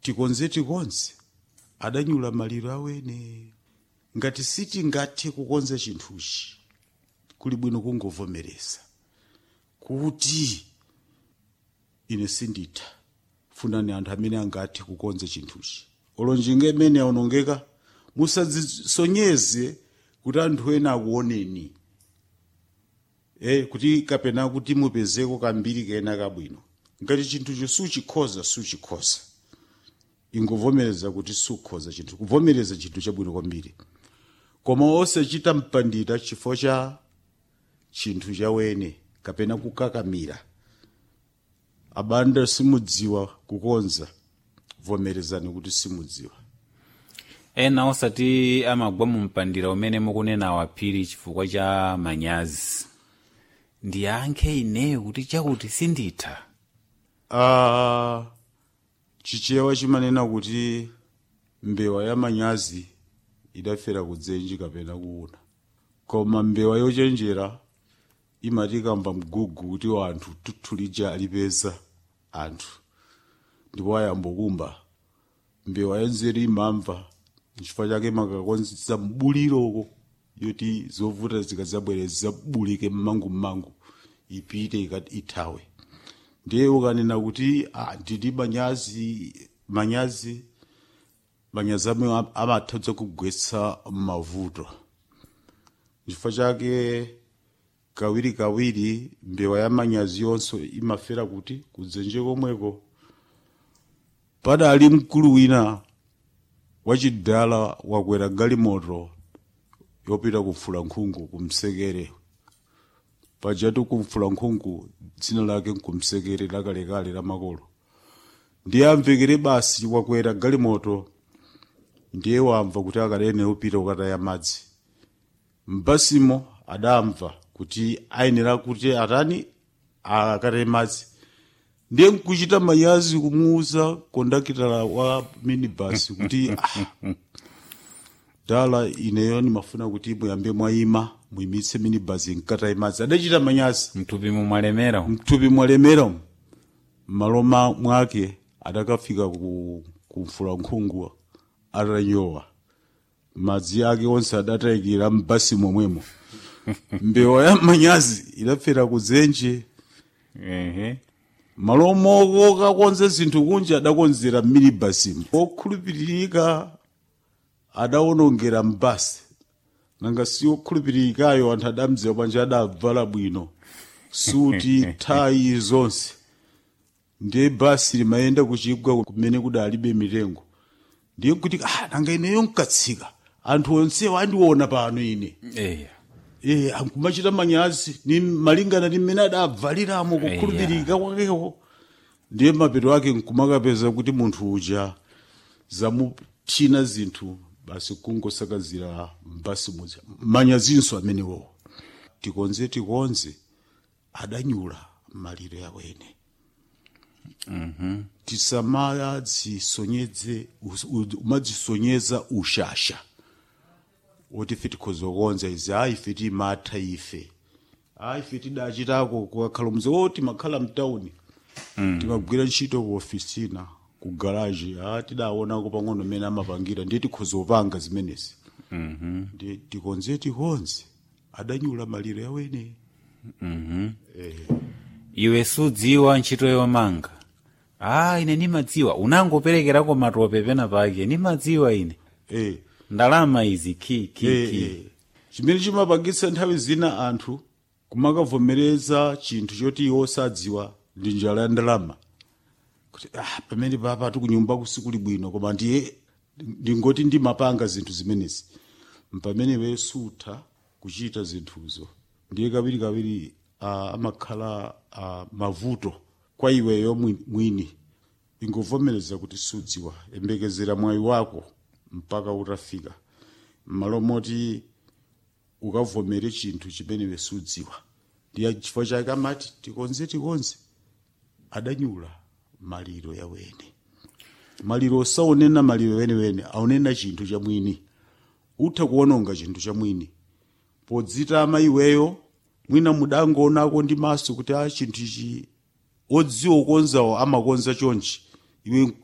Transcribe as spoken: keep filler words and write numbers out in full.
tikonze tikonze adanyula maliro awene. Ngati sitingathe kukonza chinthuchi kuli bwino kungovomereza kuti ine sinditha, funani anthu amene angathe kukonza chinthuchi. Olonjinga imene yaonongeka musadzisonyeze kuti anthu ena akuoneni, eh kuti kapena kuti mupezeko kambiri kena kabwino. Ngati chinthucho suchikhoza suchikhoza, ingovomereza kuti sukhoza chinthu. Kuvomereza chinthu chabwino kwambiri, koma osachita mpandira chifukwa cha chinthu chawene kapena kukakamira. Abanda simudziwa kukonza, vomerezani kuti simudziwa. Ena osati amagwa mu mpandira umene mukunena waphiri chifukwa cha manyazi. Ndiyankhe ineyo kuti chakuti sinditha. Ah, chichewa chimanena kuti mbewa ya manyazi idafera kudzenji kapena kuuna, koma mbewa yochenjera imati kamba mgugu kuti wanthu tuthulija alipeza anthu ndipo ayambokumba. Mbewa yanzeru imamva, chifukwa chake makakonza mbuliroko yoti zovuta zikazabwere zabulike mmangu mmangu ipite ithawe. Ndiye ukanena kuti ah ndidi manyazi manyazi manyazi amwe amatha kugwetsa mavuto. Chifukwa chake kawiri kawiri mbewa ya manyazi yonso imafera kuti kudzenje komweko. Padali mkulu wina wachidala wakwera galimoto yopita kufulankhungu kumsekere. Pajatu kumfulankhungu dzina lake nkumsekere lakalekale la makolo. Ndiye amvekere basi wakwera galimoto, ndiye wamva kuti akalene upita ukataya madzi. Mbasimo adamva kuti ayenera kuti atani akataya madzi. Ndiye nkuchita manyazi kumuuza kondakitala wa minibus kuti ah, dala ineyo nimafuna kuti muyambe mwayima muyimitse minibus nkataye madzi. Adachita manyazi Mtupi mumwalemera. Mtupi mwalemera. Maloma mwake adakafika ku kumfulankhungu atanyowa. Madzi yake onse adatayikira mbasi momwemo. Mbewa ya manyazi idafera kudzenje. Ehe. Malomoko kakonze zinthu kunja adakonzera minibus. Okhulupirika adaonongera mbasi. Nanga si okhulupirikayo anthu adamdziwa panja adavala bwino suti tai zonse. Ndiye basi limayenda kuchigwa kumene kudalibe mitengo. Ndiye kuti ah nanga ineyo nkatsika anthu onse wandiona pano ine. Eh. Eh ankumachita manyazi ni malingana ndi mmene adavaliramo kukhulupirika kwakewo. Ndiye mapeto ake nkumakapeza kuti munthu uja zamuthina zinthu basi kungosakazira mbasi mudzi. Manyazinso amenewo. Tikonze tikonze adanyula maliro yawene. Mhm. Tisamaya dzisonyeze umadzisonyeza ushasha. Oti fiti kozokonza izi hayi fiti matha ife. Hayi fiti dachitako kukakhala mze oti makhala mtauni. Mm. Timagwira ntchito ku ofisina ku garage ah tidaona ko pang'ono mena amapangira ndiye tikhozopanga zimenezi. Mhm. Ndiye tikonze tikonze adanyula maliro yawene. Mhm. Eh. Iwe sudziwa ntchito yomanga. Ah ine nimadziwa unangoperekerako matope pena pake nimadziwa ine. Eh. Ndalama izi ki ki Eh, ki. eh. Chimene chimapangitsa nthawi zina anthu kumakavomereza chinthu choti iwo sadziwa ndi njala ya ndalama. Kuti ah pamene papa tikunyumba kusikuli bwino koma ndiye ndingoti ndimapanga zinthu zimenezi. Mpamene we sutha kuchita zinthuzo. Ndiye kawiri kawiri uh, amakhala uh, mavuto kwa iweyo mwini. Ingovomereza kuti sudziwa, embekezera mwayi wako mpaka utafika. Malo moti ukavomere chinthu chimene we sudziwa. Ndiye chifukwa chake amati tikonze tikonze adanyula maliro yawene. Maliro saonena maliro wene wene aonena chinthu cha mwini. Utha kuononga chinthu cha mwini. Podzitama iweyo mwina mudangoonako ndi maso kuti a chinthu ichi odziwa kukonzawo amakonza chonchi. Iwe